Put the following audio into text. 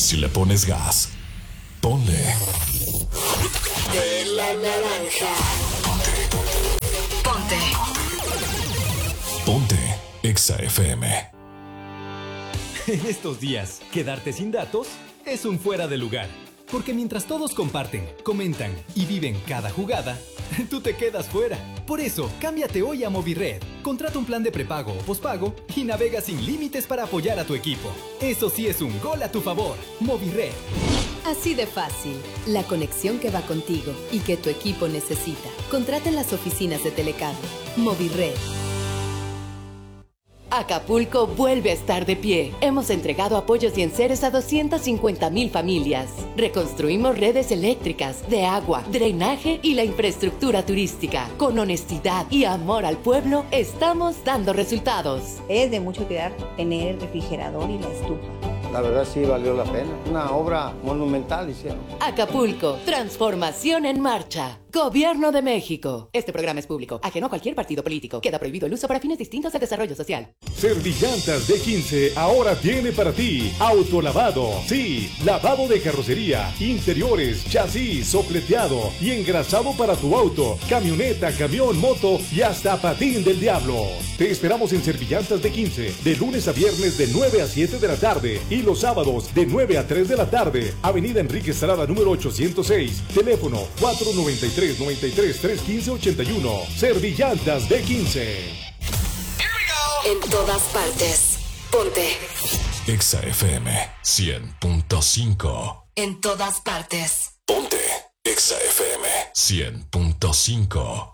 Si le pones gas, ponle. De la naranja. Ponte. Ponte Exa FM. En estos días, quedarte sin datos es un fuera de lugar. Porque mientras todos comparten, comentan y viven cada jugada, tú te quedas fuera. Por eso, cámbiate hoy a Movirred. Contrata un plan de prepago o pospago y navega sin límites para apoyar a tu equipo. Eso sí es un gol a tu favor. Movirred. Así de fácil. La conexión que va contigo y que tu equipo necesita. Contrata en las oficinas de Telecable. Movirred. Acapulco vuelve a estar de pie. Hemos entregado apoyos y enseres a 250,000 familias. Reconstruimos redes eléctricas, de agua, drenaje y la infraestructura turística. Con honestidad y amor al pueblo, estamos dando resultados. Es de mucho cuidar tener el refrigerador y la estufa. La verdad sí valió la pena. Una obra monumental hicieron. Acapulco, transformación en marcha. Gobierno de México. Este programa es público, ajeno a cualquier partido político. Queda prohibido el uso para fines distintos del desarrollo social. Servillantas D15 ahora tiene para ti autolavado. Sí, lavado de carrocería, interiores, chasis, sopleteado y engrasado para tu auto, camioneta, camión, moto y hasta patín del diablo. Te esperamos en Servillantas D15 de lunes a viernes de 9 a 7 de la tarde y los sábados de 9 a 3 de la tarde. Avenida Enrique Estrada número 806. Teléfono 493-93-315-81. Servillantas D15. En todas partes. Ponte. Exa FM 100.5. En todas partes. Ponte Exa FM 100.5.